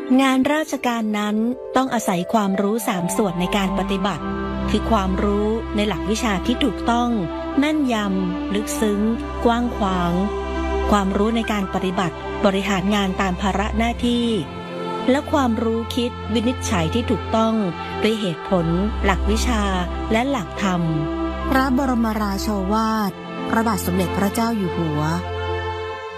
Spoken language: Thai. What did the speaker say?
งานราชการนั้นต้องอาศัยความรู้3ส่วนในการปฏิบัติคือความรู้ในหลักวิชาที่ถูกต้องแม่นยำลึกซึ้งกว้างขวางความรู้ในการปฏิบัติบริหารงานตามภาระหน้าที่และความรู้คิดวินิจฉัยที่ถูกต้องด้วยเหตุผลหลักวิชาและหลักธรรมพระบรมราโชวาทพระบาทสมเด็จพระเจ้าอยู่หัว